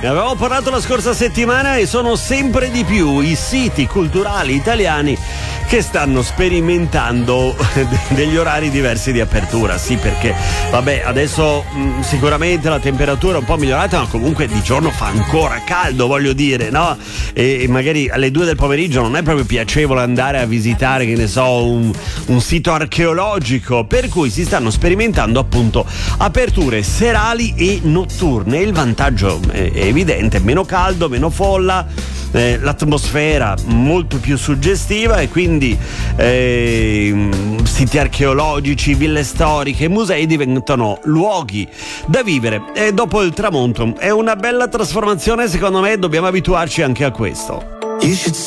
Ne avevamo parlato la scorsa settimana e sono sempre di più i siti culturali italiani che stanno sperimentando degli orari diversi di apertura. Sì, perché vabbè, adesso sicuramente la temperatura è un po' migliorata, ma comunque di giorno fa ancora caldo, voglio dire, no? E magari alle 2 del pomeriggio non è proprio piacevole andare a visitare, che ne so, un sito archeologico, per cui si stanno sperimentando appunto aperture serali e notturne. Il vantaggio è evidente: meno caldo, meno folla, l'atmosfera molto più suggestiva, e quindi siti archeologici, ville storiche, musei diventano luoghi da vivere. E dopo il tramonto è una bella trasformazione, secondo me dobbiamo abituarci anche a questo.